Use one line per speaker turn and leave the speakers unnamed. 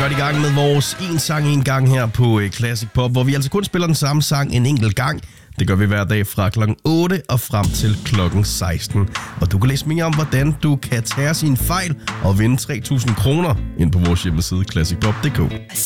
godt i gang med vores en sang en gang her på Classic Pop, hvor vi altså kun spiller den samme sang en enkelt gang. Det gør vi hver dag fra klokken 8 og frem til klokken 16. Og du kan læse mere om, hvordan du kan tage sin fejl og vinde 3.000 kroner ind på vores hjemmeside classicpop.dk.